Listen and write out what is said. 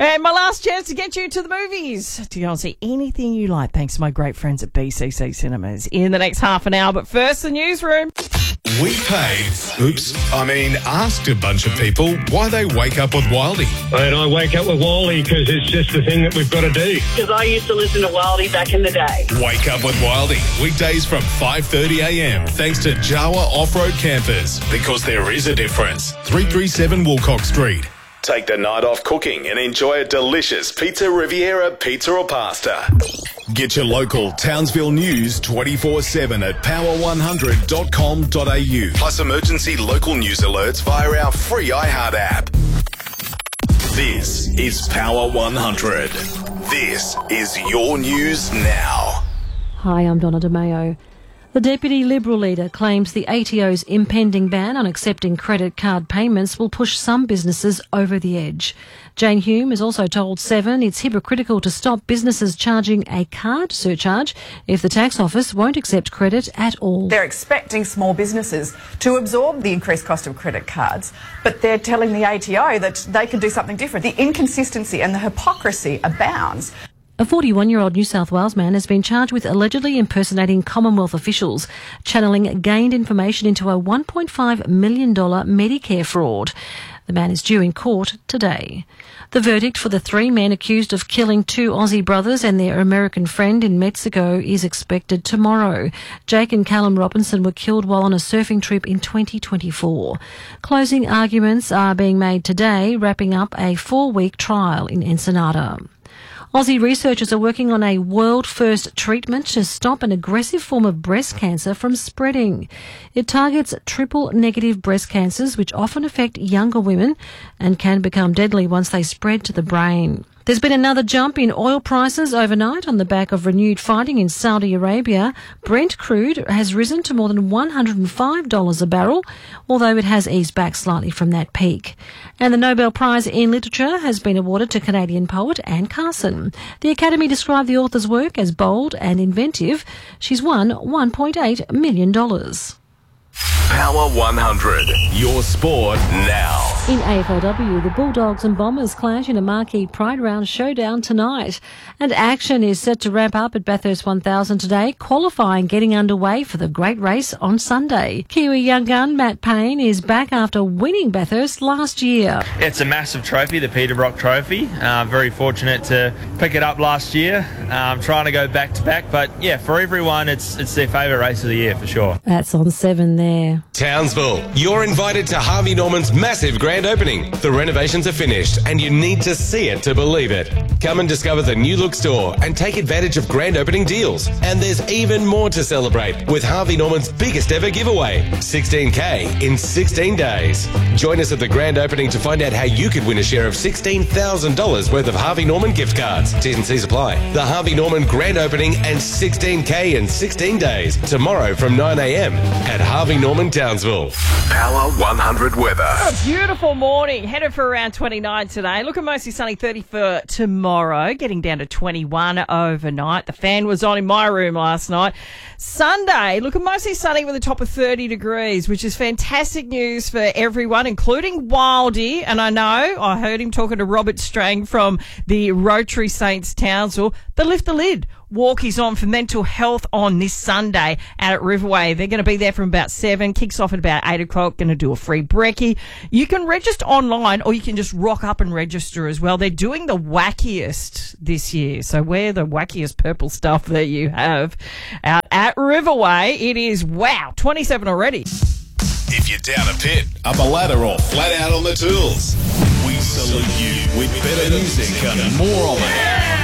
And my last chance to get you to the movies to go and see anything you like, thanks to my great friends at BCC Cinemas in the next half an hour. But first, the newsroom. We asked a bunch of people why they wake up with Wildy. And I wake up with Wildy because it's just the thing that we've got to do. Because I used to listen to Wildy back in the day. Wake up with Wildy, weekdays from 5:30am, thanks to Jawa Off-Road Campers. Because there is a difference. 337 Woolcock Street. Take the night off cooking and enjoy a delicious Pizza Riviera pizza or pasta. Get your local Townsville news 24/7 at power100.com.au. Plus emergency local news alerts via our free iHeart app. This is Power 100. This is your news now. Hi, I'm Donna DeMayo. The Deputy Liberal leader claims the ATO's impending ban on accepting credit card payments will push some businesses over the edge. Jane Hume has also told Seven it's hypocritical to stop businesses charging a card surcharge if the tax office won't accept credit at all. They're expecting small businesses to absorb the increased cost of credit cards, but they're telling the ATO that they can do something different. The inconsistency and the hypocrisy abounds. A 41-year-old New South Wales man has been charged with allegedly impersonating Commonwealth officials, channeling gained information into a $1.5 million Medicare fraud. The man is due in court today. The verdict for the three men accused of killing two Aussie brothers and their American friend in Mexico is expected tomorrow. Jake and Callum Robinson were killed while on a surfing trip in 2024. Closing arguments are being made today, wrapping up a 4-week trial in Ensenada. Aussie researchers are working on a world-first treatment to stop an aggressive form of breast cancer from spreading. It targets triple-negative breast cancers, which often affect younger women and can become deadly once they spread to the brain. There's been another jump in oil prices overnight on the back of renewed fighting in Saudi Arabia. Brent crude has risen to more than $105 a barrel, although it has eased back slightly from that peak. And the Nobel Prize in Literature has been awarded to Canadian poet Anne Carson. The Academy described the author's work as bold and inventive. She's won $1.8 million. Power 100. Your sport now. In AFLW, the Bulldogs and Bombers clash in a marquee Pride Round showdown tonight. And action is set to ramp up at Bathurst 1000 today, qualifying getting underway for the great race on Sunday. Kiwi young gun Matt Payne is back after winning Bathurst last year. It's a massive trophy, the Peter Brock Trophy. Very fortunate to pick it up last year. Trying to go back to back, but yeah, for everyone, it's their favourite race of the year for sure. That's on 7 there. Townsville, you're invited to Harvey Norman's massive grand opening. The renovations are finished and you need to see it to believe it. Come and discover the new look store and take advantage of grand opening deals. And there's even more to celebrate with Harvey Norman's biggest ever giveaway, 16K in 16 days. Join us at the grand opening to find out how you could win a share of $16,000 worth of Harvey Norman gift cards. T's and C's apply. The Harvey Norman grand opening and 16K in 16 days tomorrow from 9am at Harvey Norman Townsville. Power 100 weather. A beautiful morning. Headed for around 29 today. Looking mostly sunny, 30 for tomorrow. Getting down to 21 overnight. The fan was on in my room last night. Sunday, looking mostly sunny with a top of 30 degrees, which is fantastic news for everyone, including Wildy. And I know, I heard him talking to Robert Strang from the Rotary Saints Townsville. They lift the lid. Walk is on for mental health on this Sunday out at Riverway. They're going to be there from about 7, kicks off at about 8 o'clock, going to do a free brekkie. You can register online or you can just rock up and register as well. They're doing the wackiest this year. So wear the wackiest purple stuff that you have out at Riverway. It is, wow, 27 already. If you're down a pit, up a ladder or flat out on the tools, we salute you with better music and more of it.